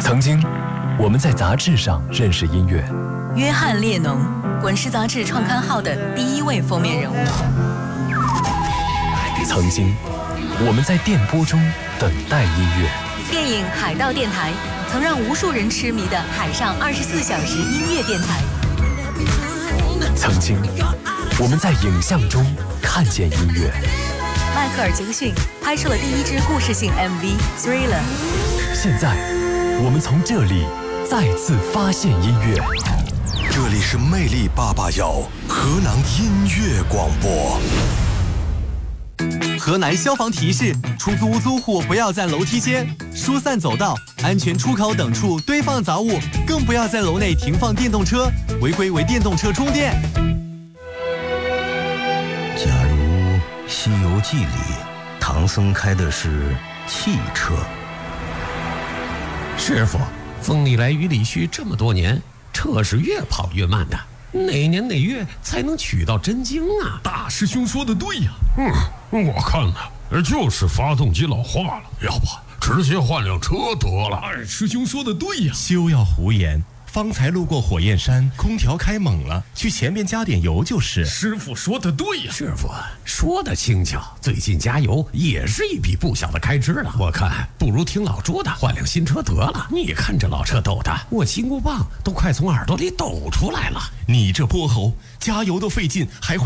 曾经，我们在杂志上认识音乐。 约翰·列侬，《滚石》杂志创刊号的第1位封面人物。 曾经，我们在电波中等待音乐。 电影《海盗电台》曾让无数人痴迷的海上24小时音乐电台。 曾经，我们在影像中看见音乐。 迈克尔·杰克逊拍摄了第1支故事性 MV《Thriller》。 现在，我们从这里再次发现音乐。 这里是魅力881河南音乐广播。 河南消防提示：出租屋租户不要在楼梯间、疏散走道、安全出口等处堆放杂物，更不要在楼内停放电动车，违规为电动车充电。 假如《西游记》里唐僧开的是汽车， 师傅，风里来雨里去这么多年，车是越跑越慢的，哪年哪月才能取到真经啊？ 大师兄说的对呀。我看呢，就是发动机老化了，要不直接换辆车得了。二师兄说的对呀。 休要胡言，方才路过火焰山，空调开猛了，去前面加点油就是。 师傅说的对呀。 师傅说的轻巧，最近加油也是一笔不小的开支了。我看不如听老朱的，换辆新车得了。你看这老车抖的，我金箍棒都快从耳朵里抖出来了。 你这泼猴，加油都费劲，还换